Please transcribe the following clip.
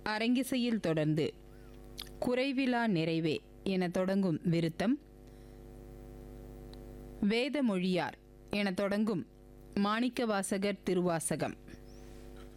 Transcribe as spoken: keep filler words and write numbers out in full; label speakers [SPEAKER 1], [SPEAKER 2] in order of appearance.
[SPEAKER 1] அரங்கிசையில் தொடர்ந்து குறைவிலா நிறைவே என தொடங்கும் விருத்தம், வேத மொழியார் என தொடங்கும் மாணிக்கவாசகர் திருவாசகம்,